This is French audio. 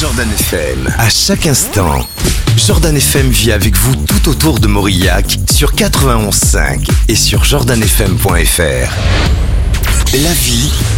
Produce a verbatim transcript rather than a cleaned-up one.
Jordan F M. À chaque instant, Jordan F M vit avec vous tout autour de Maurillac sur quatre-vingt-onze virgule cinq et sur jordan f m point f r. La vie